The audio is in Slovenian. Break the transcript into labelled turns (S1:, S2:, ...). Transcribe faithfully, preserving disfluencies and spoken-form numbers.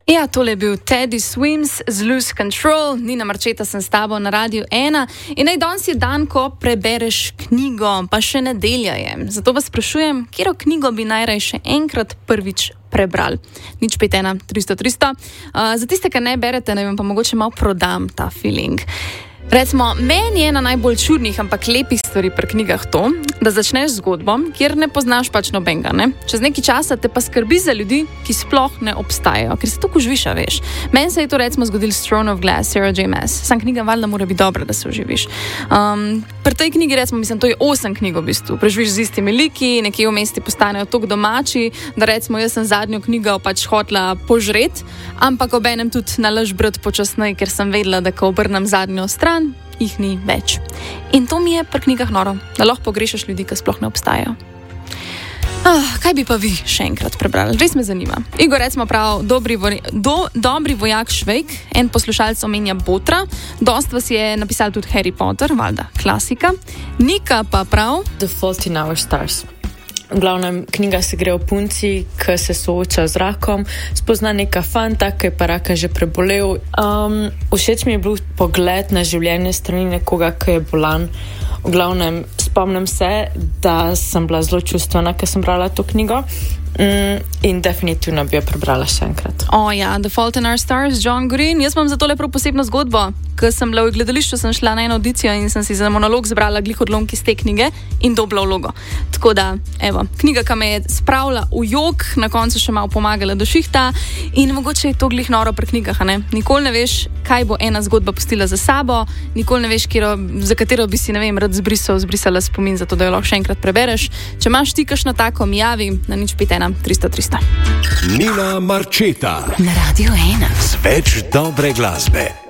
S1: Ja, tole je bil Teddy Swims z Lose Control, Nina Marčeta sem s tabo na Radiu ena in naj danes je dan, ko prebereš knjigo, pa še nedelja je. Zato vas sprašujem, katero knjigo bi najraje še enkrat prvič prebrali. Nič pet ena tristo tristo. Uh, za tiste, ki ne berete, naj vam pa mogoče malo prodam ta feeling. Recimo, meni je ena najbolj čudnih, ampak lepih stvari pri knjigah to, da začneš zgodbo, kjer ne poznaš pač nobenega, ne? Čez nekaj časa te pa skrbi za ljudi, ki sploh ne obstajajo, ker se tako užviša, veš. Meni se je to recimo zgodilo s Throne of Glass, Sarah J. Maas. Sam knjiga valjda mora biti dobra, da se uživiš. Um, pri tej knjigi recimo, mislim, to je osem knjig v bistvu. Preživiš z istimi liki, nekje v mesti postanejo toliko domači, da recimo jaz sem zadnjo knjigo pač hotela požret, ampak obenem tudi nalaž brati počasneje, ker sem vedela, da ko obrnem zadnjo stran, jih ni več. In to mi je pri knjigah noro, da lahko pogrešaš ljudi, ki sploh ne obstajajo. Ah, kaj bi pa vi še enkrat prebrali? Res me zanima. Igor recimo prav, dobri, vo, do, dobri vojak Švejk, en poslušalec omenja Botra, dost vas je napisal tudi Harry Potter, valjda, klasika. Nika pa prav
S2: The Fault in Our Stars. V glavnem, knjiga se gre o punci, ki se sooča z rakom, spozna neka fanta, ki je pa raka že prebolel. Um, všeč mi je bil pogled na življenje strani nekoga, ki je bolan. V glavnem, spomnim se, da sem bila zelo čustvena, ko sem brala to knjigo. Mm, in definitivno bi jo prebrala še enkrat.
S1: O ja, The Fault in Our Stars, John Green. Jaz imam za tole prav posebno zgodbo. Ko sem bila v gledališču, sem šla na eno audicijo in sem si za monolog zbrala glih odlomki iz te knjige in dobila vlogo. Tako da, evo, knjiga, ki me je spravila v jok, na koncu še malo pomagala do šihta in mogoče je to glih noro pri knjigah, ne? Nikoli ne veš, kaj bo ena zgodba pustila za sabo, nikoli ne veš, kjero, za katero bi si, ne vem, rad zbrisal, zbrisala spomin, zato da jo lahko še enkrat prebereš. Če imaš ti kakšno tako, mi javi na nič pet ena tristo tristo.
S3: Nina Marčeta
S4: na Radiu ena.
S3: Z več dobre glasbe.